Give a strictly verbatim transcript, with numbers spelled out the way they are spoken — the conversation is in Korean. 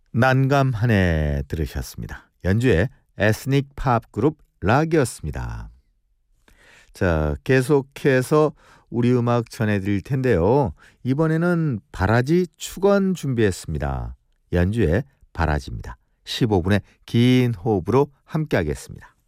난감 한 해 들으셨습니다. 연주의 에스닉 팝 그룹 락이었습니다. 자, 계속해서 우리 음악 전해드릴 텐데요. 이번에는 바라지 축원 준비했습니다. 연주의 바라지입니다. 십오 분의 긴 호흡으로 함께하겠습니다.